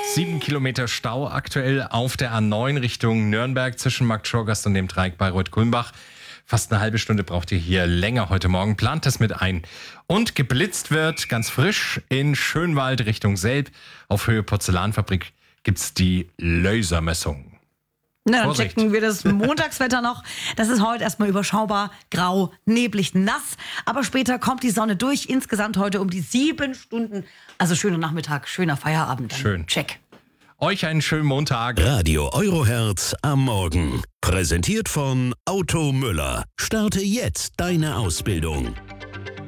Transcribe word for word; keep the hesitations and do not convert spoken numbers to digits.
Sieben Kilometer Stau aktuell auf der A neun Richtung Nürnberg zwischen Markt Schorgast und dem Dreieck Bayreuth-Kulmbach. Fast eine halbe Stunde braucht ihr hier länger heute Morgen. Plant das mit ein. Und geblitzt wird ganz frisch in Schönwald Richtung Selb. Auf Höhe Porzellanfabrik gibt's die Lasermessung. Na, dann Vorsicht. checken wir das Montagswetter noch. Das ist heute erstmal überschaubar, grau, neblig, nass. Aber später kommt die Sonne durch. Insgesamt heute um die sieben Stunden. Also schöner Nachmittag, schöner Feierabend. Dann. Schön. Check. Euch einen schönen Montag. Radio Eurohertz am Morgen. Präsentiert von Auto Müller. Starte jetzt deine Ausbildung.